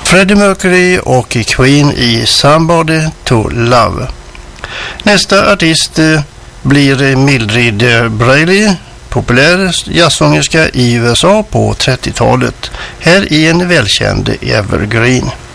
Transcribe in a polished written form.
Freddie Mercury och Queen i Somebody to Love. Nästa artist blir Mildred Braley, populär jazzsångerska i USA på 30-talet. Här i en välkänd evergreen.